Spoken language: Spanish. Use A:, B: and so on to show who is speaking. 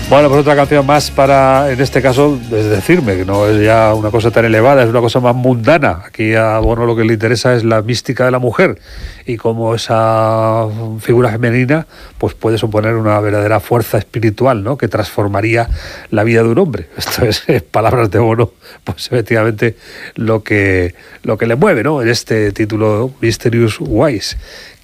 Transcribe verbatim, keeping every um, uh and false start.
A: Bueno, pues otra canción más para, en este caso, es decirme, que no es ya una cosa tan elevada, es una cosa más mundana. Aquí a Bono lo que le interesa es la mística de la mujer y cómo esa figura femenina pues puede suponer una verdadera fuerza espiritual, ¿no?, que transformaría la vida de un hombre. Esto es, en palabras de Bono, pues efectivamente lo que, lo que le mueve, ¿no?, en este título Mysterious Wise.